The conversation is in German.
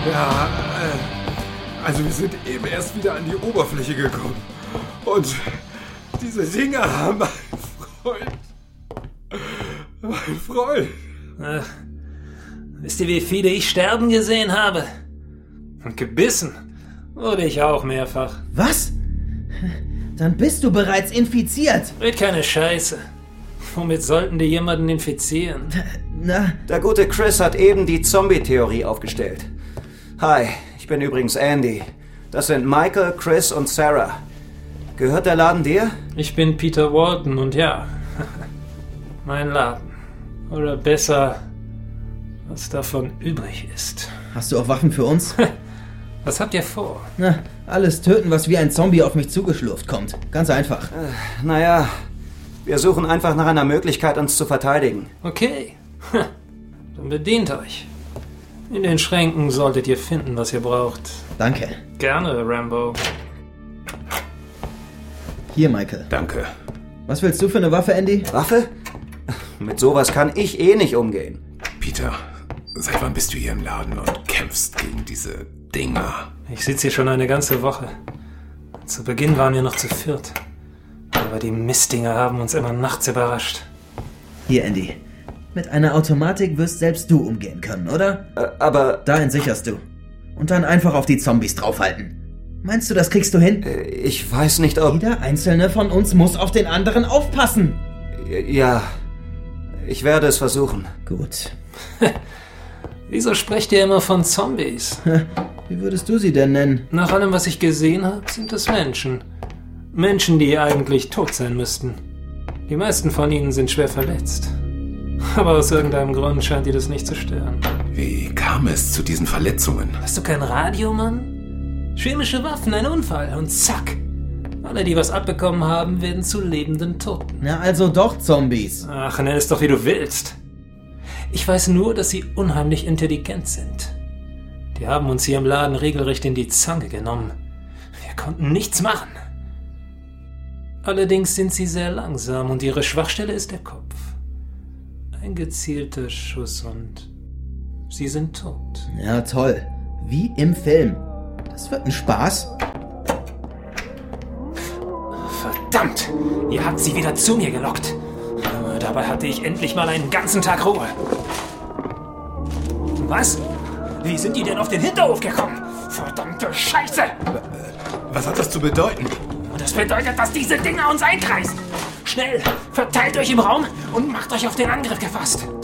Ja, also wir sind eben erst wieder an die Oberfläche gekommen. Und diese Dinger haben mein Freund. Ach, wisst ihr, wie viele ich sterben gesehen habe? Und gebissen wurde ich auch mehrfach. Was? Dann bist du bereits infiziert. Red keine Scheiße. Womit sollten die jemanden infizieren? Na, Der gute Chris hat eben die Zombie-Theorie aufgestellt. Hi, ich bin übrigens Andy. Das sind Michael, Chris und Sarah. Gehört der Laden dir? Ich bin Peter Walton und ja, mein Laden. Oder besser, was davon übrig ist. hast du auch Waffen für uns? Was habt ihr vor? Na, alles töten, was wie ein Zombie auf mich zugeschlurft kommt. Ganz einfach. Naja, wir suchen einfach nach einer Möglichkeit, uns zu verteidigen. Okay, dann bedient euch. In den Schränken solltet ihr finden, was ihr braucht. Danke. Gerne, Rambo. Hier, Michael. Danke. Was willst du für eine Waffe, Andy? Waffe? Mit sowas kann ich eh nicht umgehen. Peter, seit wann bist du hier im Laden und kämpfst gegen diese Dinger? Ich sitze hier schon eine ganze Woche. Zu Beginn waren wir noch zu viert. Aber die Mistdinger haben uns immer nachts überrascht. Hier, Andy. Mit einer Automatik wirst selbst du umgehen können, oder? Aber Da entsicherst du. Und dann einfach auf die Zombies draufhalten. Meinst du, das kriegst du hin? ich weiß nicht, ob... Jeder einzelne von uns muss auf den anderen aufpassen. Ja, ich werde es versuchen. Gut. Wieso sprecht ihr immer von Zombies? Wie würdest du sie denn nennen? Nach allem, was ich gesehen habe, sind es Menschen. Menschen, die eigentlich tot sein müssten. Die meisten von ihnen sind schwer verletzt. Aber aus irgendeinem Grund scheint die das nicht zu stören. Wie kam es zu diesen Verletzungen? Hast du kein Radio, Mann? Chemische Waffen, ein Unfall und zack. Alle, die was abbekommen haben, werden zu lebenden Toten. Na, also doch Zombies. Ach, nenn es doch, wie du willst. Ich weiß nur, dass sie unheimlich intelligent sind. Die haben uns hier im Laden regelrecht in die Zange genommen. Wir konnten nichts machen. Allerdings sind sie sehr langsam und ihre Schwachstelle ist der Kopf. Ein gezielter Schuss und sie sind tot. Ja, toll. Wie im Film. Das wird ein Spaß. Verdammt! Ihr habt sie wieder zu mir gelockt. Aber dabei hatte ich endlich mal einen ganzen Tag Ruhe. Was? Wie sind die denn auf den Hinterhof gekommen? Verdammte Scheiße! Was hat das zu bedeuten? Das bedeutet, dass diese Dinger uns einkreisen. Schnell, verteilt euch im Raum und macht euch auf den Angriff gefasst.